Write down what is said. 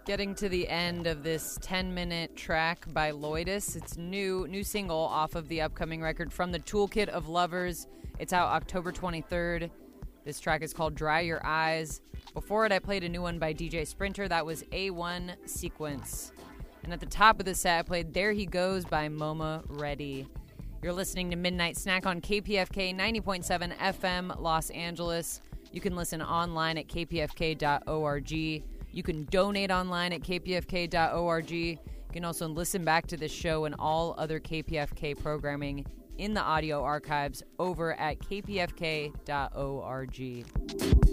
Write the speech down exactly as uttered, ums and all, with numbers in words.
Getting to the end of this ten-minute track by Loidus. It's new new single off of the upcoming record From the Toolkit of Lovers. It's out October twenty-third. This track is called Dry Your Eyes. Before it, I played a new one by D J Sprinter. That was A one Sequence. And at the top of the set, I played There He Goes by Moma Reddy. You're listening to Midnight Snack on K P F K ninety point seven F M Los Angeles. You can listen online at k p f k dot org. You can donate online at k p f k dot org. You can also listen back to this show and all other K P F K programming in the audio archives over at k p f k dot org.